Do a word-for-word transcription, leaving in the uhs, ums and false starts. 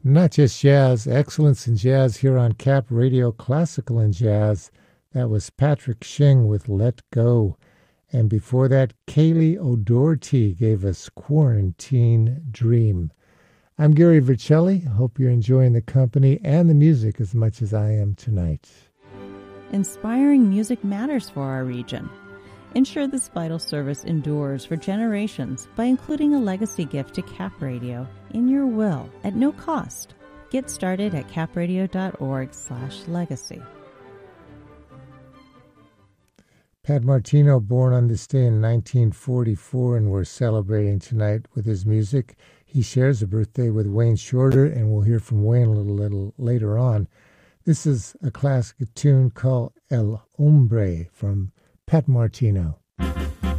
Not just jazz, excellence in jazz here on Cap Radio Classical and Jazz. That was Patrick Shing with Let Go. And before that, Kaylee O'Doherty gave us Quarantine Dream. I'm Gary Vercelli. Hope you're enjoying the company and the music as much as I am tonight. Inspiring music matters for our region. Ensure this vital service endures for generations by including a legacy gift to Cap Radio in your will at no cost. Get started at capradio.org slash legacy. Pat Martino, born on this day in nineteen forty-four, and we're celebrating tonight with his music. He shares a birthday with Wayne Shorter, and we'll hear from Wayne a little, little later on. This is a classic tune called El Hombre from Pat Martino.